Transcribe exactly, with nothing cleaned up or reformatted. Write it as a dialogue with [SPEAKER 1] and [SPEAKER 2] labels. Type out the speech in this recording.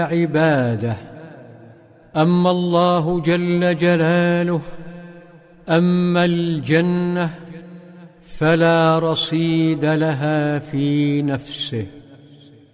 [SPEAKER 1] عباده. أما الله جل جلاله، أما الجنة فلا رصيد لها في نفسه.